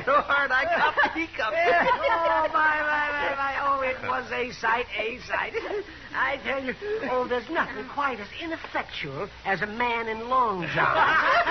laughed so hard I caught the hiccup. Oh, my. Oh, it was a sight. I tell you, there's nothing quite as ineffectual as a man in long johns.